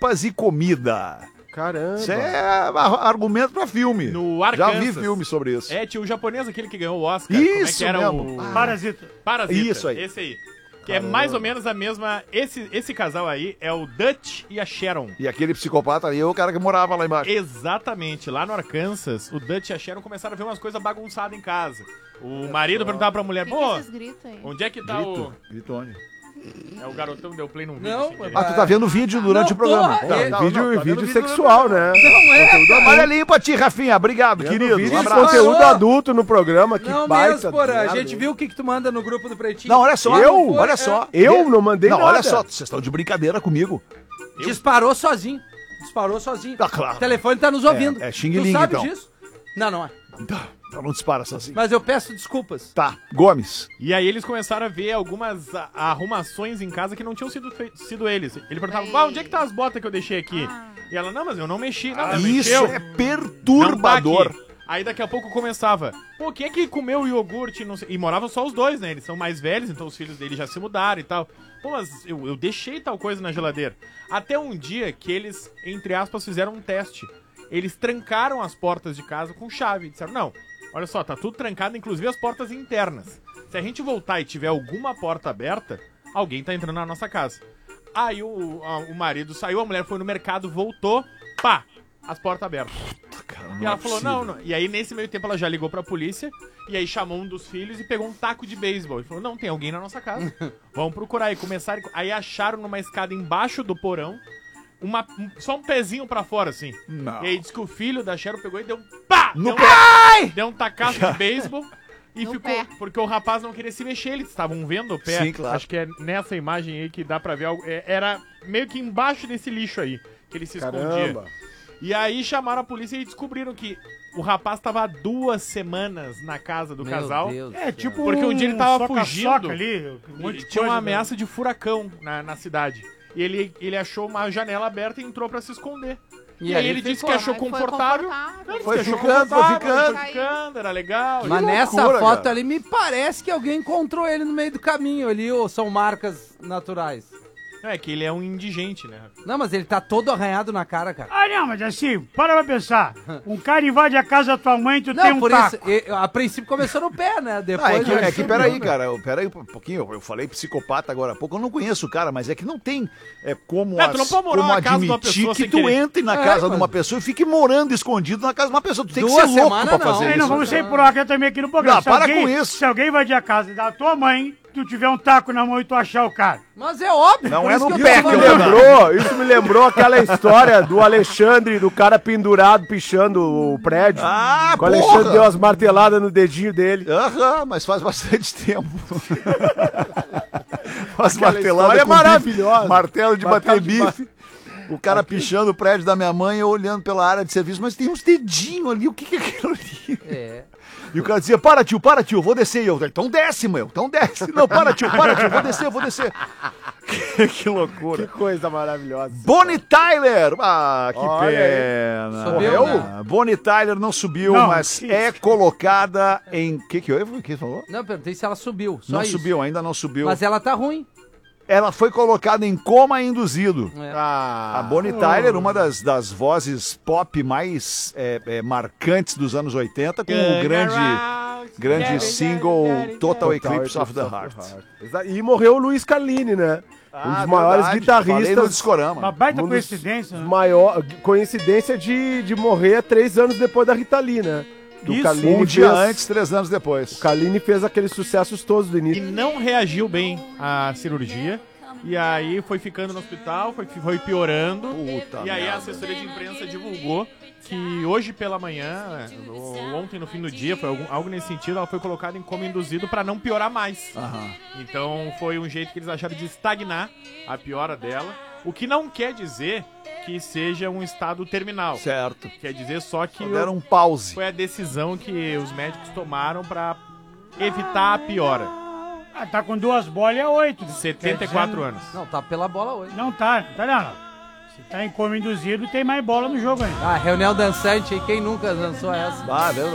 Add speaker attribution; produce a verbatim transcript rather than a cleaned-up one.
Speaker 1: roupas e comida.
Speaker 2: Caramba.
Speaker 1: Isso é argumento pra filme.
Speaker 3: No Arkansas.
Speaker 1: Já vi filme sobre isso.
Speaker 3: É, tinha o japonês, aquele que ganhou o Oscar.
Speaker 1: Isso
Speaker 3: Como é que era
Speaker 1: mesmo.
Speaker 3: o...
Speaker 1: Ah.
Speaker 4: Parasita.
Speaker 3: Parasita.
Speaker 1: Isso aí.
Speaker 3: Esse aí. Que é mais ou menos a mesma... Esse, esse casal aí é o Dutch e a Sharon.
Speaker 1: E aquele psicopata ali é o cara que morava lá embaixo.
Speaker 3: Exatamente. Lá no Arkansas, o Dutch e a Sharon começaram a ver umas coisas bagunçadas em casa. O marido perguntava pra mulher,
Speaker 5: Que
Speaker 3: pô,
Speaker 5: que esses gritos aí?
Speaker 3: onde é que tá
Speaker 1: Grito.
Speaker 3: o...
Speaker 1: Grito onde?
Speaker 3: É o garotão deu play num vídeo.
Speaker 6: Não,
Speaker 3: sem querer.
Speaker 1: Ah, tu tá vendo o vídeo durante
Speaker 6: Não
Speaker 1: o programa.
Speaker 6: tô,
Speaker 1: Não,
Speaker 6: é-
Speaker 1: não,
Speaker 2: vídeo
Speaker 1: não, tá vendo
Speaker 2: vídeo
Speaker 1: vídeo
Speaker 2: sexual, né?
Speaker 6: Não é, cara.
Speaker 1: Olha ali pra ti, Rafinha. Obrigado,
Speaker 2: Vendo
Speaker 1: querido.
Speaker 2: vídeo
Speaker 1: Um
Speaker 2: de
Speaker 1: abraço.
Speaker 2: conteúdo
Speaker 6: Parou.
Speaker 2: adulto no programa, que
Speaker 6: Não
Speaker 2: baita.
Speaker 6: mesmo, porra. A
Speaker 2: merda,
Speaker 6: gente
Speaker 2: hein?
Speaker 6: viu o que que tu manda no grupo do Pretinho.
Speaker 1: Não, olha só.
Speaker 2: Eu?
Speaker 1: Olha só.
Speaker 2: Eu não mandei
Speaker 1: Não,
Speaker 2: nada.
Speaker 1: olha só. Vocês estão de brincadeira comigo.
Speaker 6: Disparou sozinho. Disparou sozinho.
Speaker 1: Tá claro.
Speaker 6: O telefone tá nos ouvindo.
Speaker 1: é Xing Ling,
Speaker 6: Tu sabe
Speaker 1: então.
Speaker 6: disso? Não, não é.
Speaker 1: Tá, então não dispara assim.
Speaker 6: Mas eu peço desculpas.
Speaker 1: Tá, Gomes.
Speaker 3: E aí eles começaram a ver algumas a- arrumações em casa que não tinham sido, fei- sido eles. Ele perguntava, ah, onde é que tá as botas que eu deixei aqui? E ela, não, mas eu não mexi. Não, não
Speaker 1: Isso
Speaker 3: mexeu.
Speaker 1: é
Speaker 3: Não tá
Speaker 1: perturbador.
Speaker 3: aqui. Aí daqui a pouco começava, pô, quem é que comeu iogurte? Não sei. E moravam só os dois, né? Eles são mais velhos, então os filhos dele já se mudaram e tal. Pô, mas eu, eu deixei tal coisa na geladeira. Até um dia que eles, entre aspas, fizeram um teste. Eles trancaram as portas de casa com chave. Disseram, não, olha só, tá tudo trancado, inclusive as portas internas. Se a gente voltar e tiver alguma porta aberta, alguém tá entrando na nossa casa. Aí o, a- o marido saiu, a mulher foi no mercado, voltou, pá, as portas abertas.
Speaker 1: Cara,
Speaker 3: E
Speaker 1: é
Speaker 3: ela falou,
Speaker 1: possível.
Speaker 3: não, não. E aí, nesse meio tempo, ela já ligou pra polícia. E aí, chamou um dos filhos e pegou um taco de beisebol. E falou, não, tem alguém na nossa casa. Vamos procurar. E começaram... Aí acharam numa escada embaixo do porão, uma, um- só um pezinho pra fora, assim.
Speaker 1: Não.
Speaker 3: E aí, disse que o filho da Sharon pegou e deu um pá!
Speaker 1: No
Speaker 3: deu, um,
Speaker 1: pé!
Speaker 3: deu um tacaço de beisebol. E
Speaker 5: No
Speaker 3: ficou...
Speaker 5: pé.
Speaker 3: Porque o rapaz não queria se mexer. Eles estavam vendo o pé.
Speaker 1: Sim, claro.
Speaker 3: Acho que é nessa imagem aí que dá pra ver algo... é, Era meio que embaixo desse lixo aí, que ele se escondia.
Speaker 2: Caramba.
Speaker 3: E aí chamaram a polícia e descobriram que o rapaz tava há duas semanas na casa do
Speaker 6: Meu
Speaker 3: casal.
Speaker 6: Deus do
Speaker 4: É,
Speaker 6: céu.
Speaker 4: tipo
Speaker 3: Porque um dia ele tava
Speaker 4: soca-soca
Speaker 3: fugindo
Speaker 4: ali, um monte
Speaker 3: E
Speaker 4: de
Speaker 3: tinha uma
Speaker 4: coisa,
Speaker 3: ameaça de furacão na, na cidade. E ele, ele achou uma janela aberta e entrou pra se esconder. E, aí ele disse
Speaker 6: ficou.
Speaker 3: que achou
Speaker 5: Aí foi
Speaker 3: confortável.
Speaker 5: confortável.
Speaker 3: Não, ele
Speaker 1: Foi
Speaker 3: disse que achou
Speaker 1: ficando, foi
Speaker 3: confortável,
Speaker 1: ficando.
Speaker 3: foi ficando, era legal.
Speaker 6: Mas nessa
Speaker 1: loucura,
Speaker 6: foto
Speaker 1: cara.
Speaker 6: ali me parece que alguém encontrou ele no meio do caminho ali, ou são marcas naturais.
Speaker 3: É que ele é um indigente, né?
Speaker 6: Não, mas ele tá todo arranhado na cara, cara.
Speaker 4: Ah, não, mas assim, para pra pensar. Um cara invade a casa da tua mãe e tu tem
Speaker 6: Não,
Speaker 4: um
Speaker 6: por
Speaker 4: taco.
Speaker 6: isso, e- a princípio começou no pé, né?
Speaker 1: Ah,
Speaker 6: Depois
Speaker 1: é que,
Speaker 6: já
Speaker 1: é que
Speaker 6: subiu,
Speaker 1: peraí,
Speaker 6: né?
Speaker 1: cara. eu- Peraí um pouquinho. Eu, eu falei psicopata agora há pouco. Eu não conheço o cara, mas é que não tem é, como,
Speaker 3: É, tu não pode morar
Speaker 1: como
Speaker 3: na casa de uma
Speaker 1: admitir
Speaker 3: pessoa
Speaker 1: que
Speaker 3: sem
Speaker 1: tu
Speaker 3: querer.
Speaker 1: entre na
Speaker 6: É,
Speaker 1: casa de
Speaker 6: mas-
Speaker 1: uma pessoa e fique morando escondido na casa de uma pessoa. Tu tem que
Speaker 6: Duas
Speaker 1: ser louco
Speaker 6: semanas
Speaker 1: pra
Speaker 6: não.
Speaker 1: fazer
Speaker 4: Ei,
Speaker 1: isso.
Speaker 4: não vamos ser por aqui também aqui no programa.
Speaker 1: Não,
Speaker 4: Se
Speaker 1: para
Speaker 4: alguém-
Speaker 1: com isso.
Speaker 4: Se alguém invadir a casa da tua mãe, tu tiver um taco na mão e tu achar o cara.
Speaker 6: Mas é óbvio.
Speaker 1: Não
Speaker 6: por
Speaker 1: é
Speaker 6: isso
Speaker 1: no
Speaker 6: que eu
Speaker 1: pé
Speaker 6: tô
Speaker 1: que eu
Speaker 2: Me
Speaker 6: falando.
Speaker 1: lembro.
Speaker 2: lembrou, isso me lembrou aquela história do Alexandre, do cara pendurado, pichando o prédio.
Speaker 1: Ah,
Speaker 2: que o Alexandre
Speaker 1: porra!
Speaker 2: deu umas marteladas no dedinho dele.
Speaker 1: Aham, mas faz bastante tempo. Faz
Speaker 2: Aquela
Speaker 1: martelada
Speaker 2: história é
Speaker 1: com bife,
Speaker 2: maravilhosa.
Speaker 1: martelo de
Speaker 2: Martelo
Speaker 1: bater
Speaker 2: de
Speaker 1: bife. O cara pichando o prédio da minha mãe, eu olhando pela área de serviço, mas tem uns dedinhos ali, o que, que é aquilo ali?
Speaker 6: É.
Speaker 1: E o cara dizia, para tio, para tio, vou descer. E eu, então desce, meu, então desce. Não, para tio, para tio, vou descer, vou descer. que, que loucura.
Speaker 2: Que coisa maravilhosa.
Speaker 1: Bonnie Tyler! Ah, que
Speaker 2: Olha aí.
Speaker 1: pena.
Speaker 6: Subiu,
Speaker 1: Morreu?
Speaker 6: né?
Speaker 1: Bonnie Tyler não subiu,
Speaker 4: Não,
Speaker 1: mas
Speaker 4: que-
Speaker 1: é colocada em... O que que houve? O que falou?
Speaker 6: Não, eu perguntei se ela subiu. Só
Speaker 1: Não
Speaker 6: isso.
Speaker 1: subiu, ainda não subiu.
Speaker 6: Mas ela tá ruim.
Speaker 1: Ela foi colocada em coma induzido.
Speaker 6: É.
Speaker 2: Ah,
Speaker 1: A Bonnie Tyler, uma das, das vozes pop mais é, é, marcantes dos anos oitenta, com o grande, grande single Total Eclipse of the Heart.
Speaker 2: Exa- E morreu o Luiz Carlini, né? um dos
Speaker 1: Ah,
Speaker 2: maiores
Speaker 1: verdade, falei no
Speaker 2: guitarristas.
Speaker 1: Discorama.
Speaker 4: Uma baita
Speaker 2: Um dos
Speaker 4: coincidência, né?
Speaker 2: Maior, coincidência de, de morrer três anos depois da Rita Lee, né? Que o
Speaker 4: Isso,
Speaker 2: Carlini
Speaker 1: Um dia
Speaker 2: fez-
Speaker 1: antes, três anos depois.
Speaker 2: O Carlini fez aqueles sucessos todos do
Speaker 3: E
Speaker 2: início.
Speaker 3: não reagiu bem à cirurgia. E aí foi ficando no hospital, foi, foi piorando.
Speaker 1: Puta
Speaker 3: e aí a
Speaker 1: merda.
Speaker 3: assessoria de imprensa divulgou que hoje pela manhã, ou ontem no fim do dia, foi algum- algo nesse sentido, ela foi colocada em coma induzido pra não piorar mais.
Speaker 1: Aham.
Speaker 3: Então foi um jeito que eles acharam de estagnar a piora dela. O que não quer dizer que seja um estado terminal.
Speaker 1: Certo.
Speaker 3: Quer dizer só que
Speaker 1: Só deram um pause.
Speaker 3: foi a decisão que os médicos tomaram pra evitar a piora.
Speaker 4: Ah, tá com duas bolas e é oito. né?
Speaker 3: setenta e
Speaker 4: Quer
Speaker 3: quatro
Speaker 4: dizer,
Speaker 3: anos.
Speaker 6: Não, tá pela bola hoje.
Speaker 4: Não tá, não tá não. Se tá em coma induzido, tem mais bola no jogo ainda.
Speaker 6: Ah, reunião dançante, aí quem nunca dançou essa?
Speaker 1: Ah, verdade.